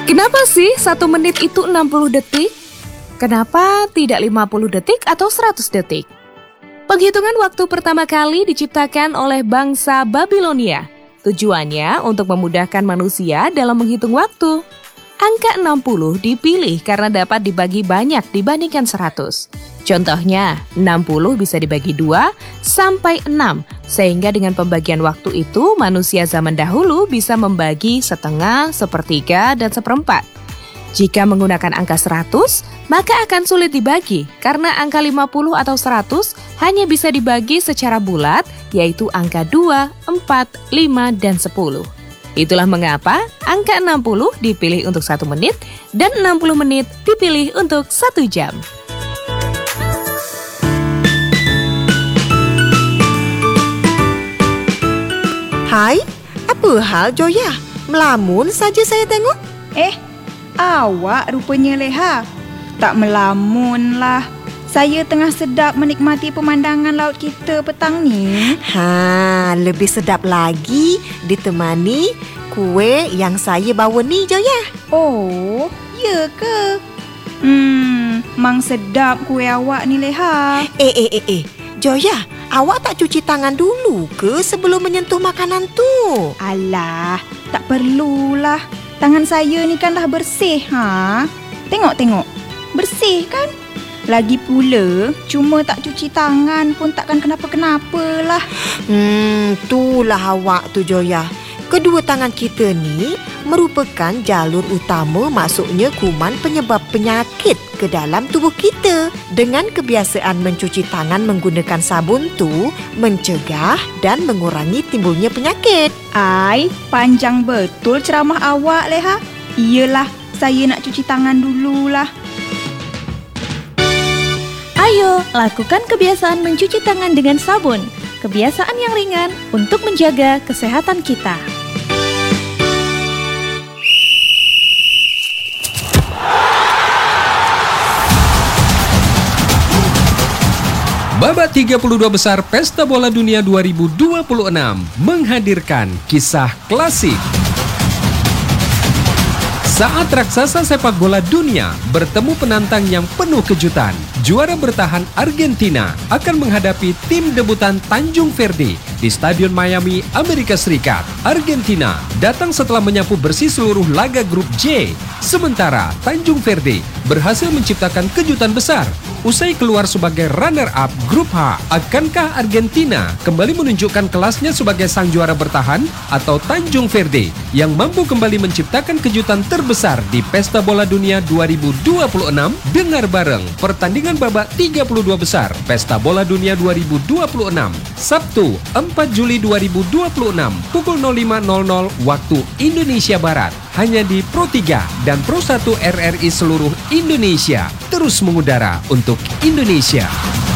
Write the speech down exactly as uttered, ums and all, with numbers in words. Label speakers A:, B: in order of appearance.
A: Kenapa sih satu menit itu enam puluh detik? Kenapa tidak lima puluh detik atau seratus detik? Penghitungan waktu pertama kali diciptakan oleh bangsa Babilonia. Tujuannya untuk memudahkan manusia dalam menghitung waktu. Angka enam puluh dipilih karena dapat dibagi banyak dibandingkan seratus. Contohnya, enam puluh bisa dibagi dua sampai enam, sehingga dengan pembagian waktu itu manusia zaman dahulu bisa membagi setengah, sepertiga, dan seperempat. Jika menggunakan angka seratus, maka akan sulit dibagi karena angka lima puluh atau seratus hanya bisa dibagi secara bulat, yaitu angka dua, empat, lima, dan sepuluh. Itulah mengapa angka enam puluh dipilih untuk satu menit dan enam puluh menit dipilih untuk satu jam.
B: Hai, apa hal Joya? Melamun saja saya tengok.
C: Eh, awak rupanya leha. Tak melamun lah. Saya tengah sedap menikmati pemandangan laut kita petang ni.
B: Ha, lebih sedap lagi ditemani kuih yang saya bawa ni Joya.
C: Oh, ya ke? Hmm, mang sedap kuih awak ni leha.
B: Eh, eh, eh, eh. Joya, awak tak cuci tangan dulu ke sebelum menyentuh makanan tu?
C: Alah, tak perlulah. Tangan saya ni kan dah bersih, ha? Tengok-tengok. Bersih kan? Lagi pula, cuma tak cuci tangan pun takkan kenapa-kenapa lah.
B: Hmm, itulah awak tu Joya. Kedua tangan kita ni merupakan jalur utama masuknya kuman penyebab penyakit ke dalam tubuh kita. Dengan kebiasaan mencuci tangan menggunakan sabun tu, mencegah dan mengurangi timbulnya penyakit.
C: Ai, panjang betul ceramah awak leha. Iyalah, saya nak cuci tangan dululah.
D: Ayo, lakukan kebiasaan mencuci tangan dengan sabun. Kebiasaan yang ringan untuk menjaga kesehatan kita.
E: Babak tiga puluh dua besar Pesta Bola Dunia dua ribu dua puluh enam menghadirkan kisah klasik. Saat raksasa sepak bola dunia bertemu penantang yang penuh kejutan, juara bertahan Argentina akan menghadapi tim debutan Tanjung Verde di Stadion Miami, Amerika Serikat. Argentina datang setelah menyapu bersih seluruh laga grup J, sementara Tanjung Verde berhasil menciptakan kejutan besar. Usai keluar sebagai runner-up grup H, akankah Argentina kembali menunjukkan kelasnya sebagai sang juara bertahan atau Tanjung Verde yang mampu kembali menciptakan kejutan terbesar di Pesta Bola Dunia dua ribu dua puluh enam? Dengar bareng pertandingan babak tiga puluh dua besar Pesta Bola Dunia dua ribu dua puluh enam, Sabtu empat Juli dua ribu dua puluh enam pukul nol lima nol nol waktu Indonesia Barat. Hanya di Pro tiga dan Pro satu R R I seluruh Indonesia. Terus mengudara untuk Indonesia.